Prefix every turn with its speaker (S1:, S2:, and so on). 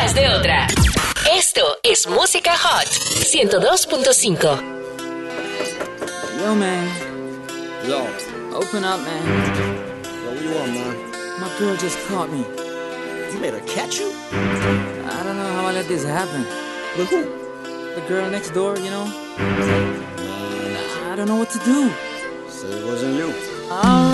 S1: detrás de otra. Esto es Música Hot 102.5.
S2: Yo, man.
S3: Yo.
S2: Open up, man.
S3: Yo, what you want, man?
S2: My girl just caught me.
S3: You made her catch you?
S2: I don't know how I let this happen.
S3: With who?
S2: The girl next door, you know? I don't know what to do.
S3: So it wasn't you.